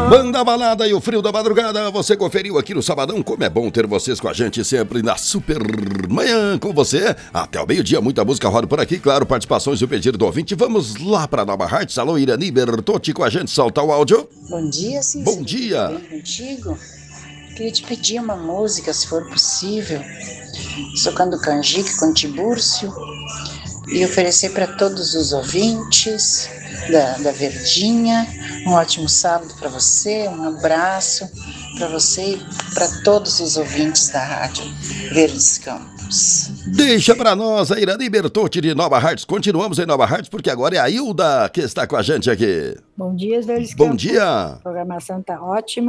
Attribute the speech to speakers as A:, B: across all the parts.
A: Banda Balada e o Frio da Madrugada, você conferiu aqui no Sabadão. Como é bom ter vocês com a gente sempre na Super Manhã com você. Até o meio-dia, muita música roda por aqui, claro, participações e o pedido do ouvinte. Vamos lá para Nova Hartz. Alô, Irani Bertotti com a gente, solta o áudio.
B: Bom dia, Cícero.
A: Bom dia.
B: Tudo bem contigo? Queria te pedir uma música, se for possível, Socando Canjique com Tibúrcio, e oferecer para todos os ouvintes da Verdinha. Um ótimo sábado para você, um abraço para você e para todos os ouvintes da Rádio Verdes Campos.
A: Deixa para nós a Irani Bertotti de Nova Hartz. Continuamos em Nova Hartz porque agora é a Hilda que está com a gente aqui.
C: Bom dia, Verdes Campos.
A: Bom dia.
C: A programação tá ótima.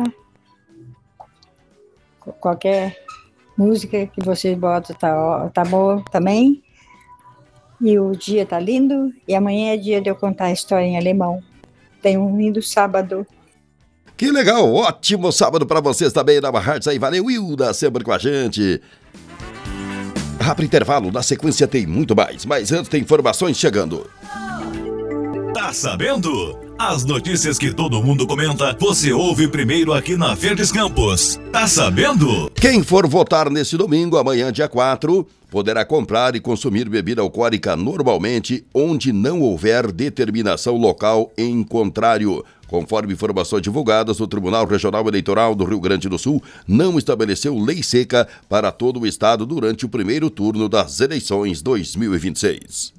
C: Qualquer música que vocês botam tá boa também. E o dia tá lindo. E amanhã é dia de eu contar a história em alemão. Tenha um lindo sábado.
A: Que legal, ótimo sábado para vocês também, Nova Hartz aí. Valeu, Hilda, sempre com a gente. Rápido intervalo, na sequência tem muito mais. Mas antes tem informações chegando.
D: Tá sabendo? As notícias que todo mundo comenta, você ouve primeiro aqui na Verdes Campos. Tá sabendo?
A: Quem for votar nesse domingo, amanhã, dia 4, poderá comprar e consumir bebida alcoólica normalmente, onde não houver determinação local em contrário. Conforme informações divulgadas, o Tribunal Regional Eleitoral do Rio Grande do Sul não estabeleceu lei seca para todo o estado durante o primeiro turno das eleições 2026.